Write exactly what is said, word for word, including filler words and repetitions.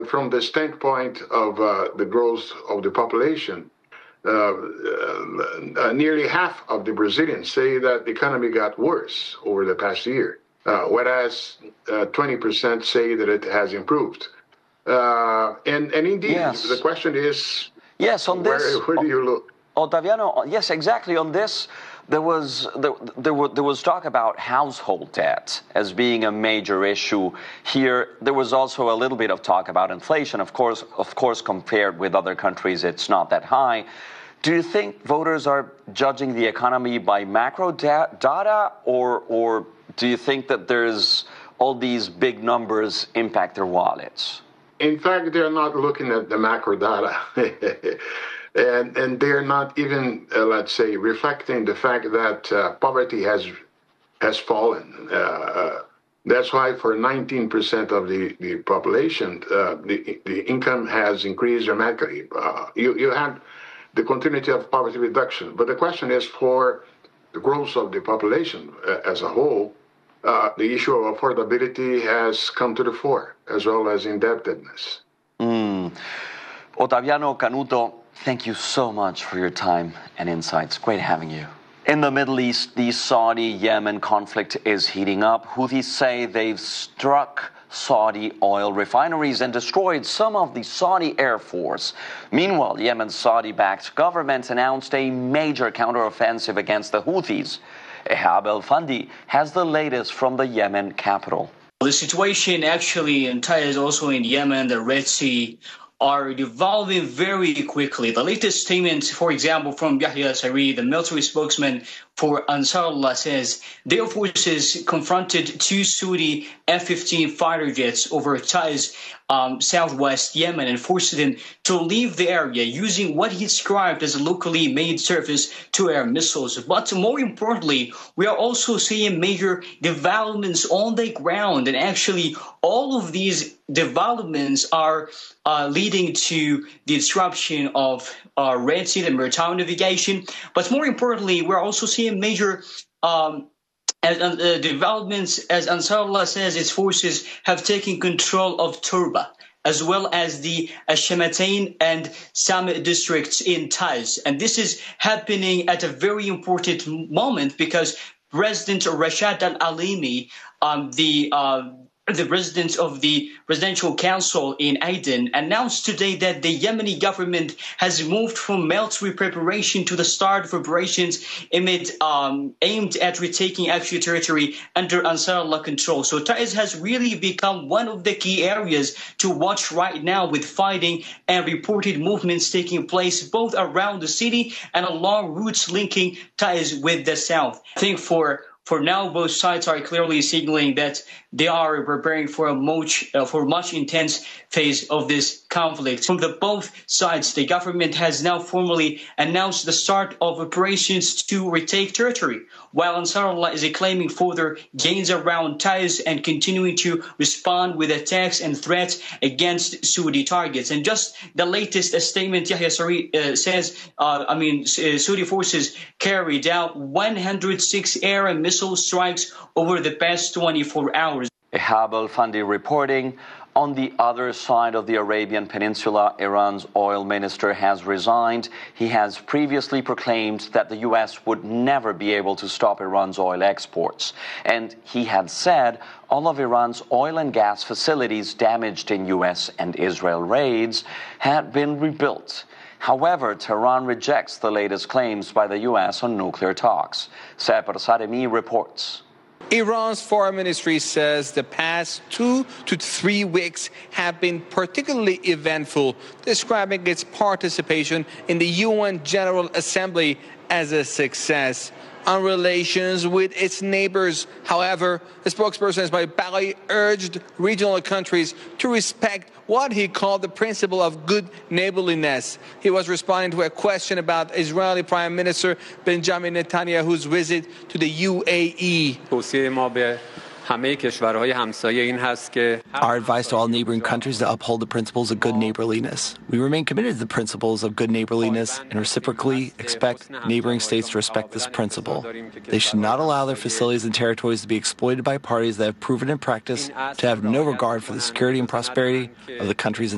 From the standpoint of uh, the growth of the population, uh, uh, nearly half of the Brazilians say that the economy got worse over the past year, uh, whereas uh, twenty percent say that it has improved. Uh, and, and indeed, yes. The question is, yes, on where, this, where do you look? Ottaviano, yes, exactly. On this, there was there, there, was, there was talk about household debt as being a major issue. Here, there was also a little bit of talk about inflation. Of course, of course, compared with other countries, it's not that high. Do you think voters are judging the economy by macro da- data, or or do you think that there's all these big numbers impact their wallets? In fact, they're not looking at the macro data. And, and they're not even, uh, let's say, reflecting the fact that uh, poverty has has fallen. Uh, that's why for nineteen percent of the, the population, uh, the, the income has increased dramatically. Uh, you, you had the continuity of poverty reduction. But the question is, for the growth of the population uh, as a whole, uh, the issue of affordability has come to the fore, as well as indebtedness. Mm. Ottaviano Canuto, thank you so much for your time and insights. Great having you. In the Middle East, the Saudi-Yemen conflict is heating up. Houthis say they've struck Saudi oil refineries and destroyed some of the Saudi Air Force. Meanwhile, Yemen's Saudi-backed government announced a major counteroffensive against the Houthis. Ehab El-Fandi has the latest from the Yemen capital. The situation actually in Taiz, also in Yemen, the Red Sea, are evolving very quickly. The latest statement, for example, from Yahya Saree, the military spokesman for Ansarullah, says their forces confronted two Saudi F fifteen fighter jets over Taiz, um, southwest Yemen, and forced them to leave the area using what he described as locally made surface-to-air missiles. But more importantly, we are also seeing major developments on the ground, and actually all of these developments are uh, leading to the disruption of uh, Red Sea and maritime navigation. But more importantly, we're also seeing major um, as, uh, developments, as Ansarullah says, its forces have taken control of Turba, as well as the Shamatain and Samit districts in Taiz. And this is happening at a very important moment because President Rashad Al-Alimi, um, the uh, the residents of the Residential Council in Aden, announced today that the Yemeni government has moved from military preparation to the start of operations amid, um, aimed at retaking actual territory under Ansarullah control. So Taiz has really become one of the key areas to watch right now, with fighting and reported movements taking place both around the city and along routes linking Taiz with the south. I think for For now, both sides are clearly signaling that they are preparing for a much, uh, for much intense phase of this conflict. From the both sides, the government has now formally announced the start of operations to retake territory, while Ansarullah is claiming further gains around Taiz and continuing to respond with attacks and threats against Saudi targets. And just the latest statement, Yahya Saree uh, says, uh, I mean, Saudi forces carried out one hundred six air and missile strikes over the past twenty-four hours. Ehab El-Fandi reporting. On the other side of the Arabian Peninsula, Iran's oil minister has resigned. He has previously proclaimed that the U S would never be able to stop Iran's oil exports. And he had said all of Iran's oil and gas facilities damaged in U S and Israel raids had been rebuilt. However, Tehran rejects the latest claims by the U S on nuclear talks. Separ Sademi reports. Iran's foreign ministry says the past two to three weeks have been particularly eventful, describing its participation in the U N General Assembly as a success. On relations with its neighbors, however, the spokesperson Ismail Baghaei urged regional countries to respect what he called the principle of good neighborliness. He was responding to a question about Israeli Prime Minister Benjamin Netanyahu's visit to the U A E. Our advice to all neighboring countries to uphold the principles of good neighborliness. We remain committed to the principles of good neighborliness and reciprocally expect neighboring states to respect this principle. They should not allow their facilities and territories to be exploited by parties that have proven in practice to have no regard for the security and prosperity of the countries